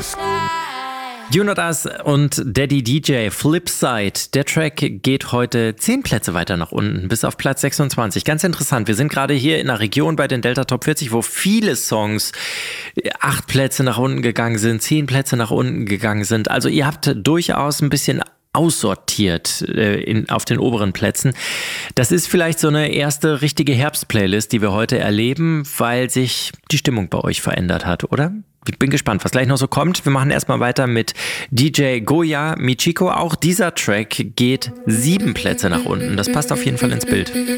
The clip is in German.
You Not Us und Daddy DJ Flipside. Der Track geht heute 10 Plätze weiter nach unten, bis auf Platz 26. Ganz interessant, wir sind gerade hier in einer Region bei den Delta Top 40, wo viele Songs 8 Plätze nach unten gegangen sind, 10 Plätze nach unten gegangen sind. Also ihr habt durchaus ein bisschen aussortiert auf den oberen Plätzen. Das ist vielleicht so eine erste richtige Herbstplaylist, die wir heute erleben, weil sich die Stimmung bei euch verändert hat, oder? Ich bin gespannt, was gleich noch so kommt. Wir machen erstmal weiter mit DJ Goya Michiko. Auch dieser Track geht 7 Plätze nach unten. Das passt auf jeden Fall ins Bild.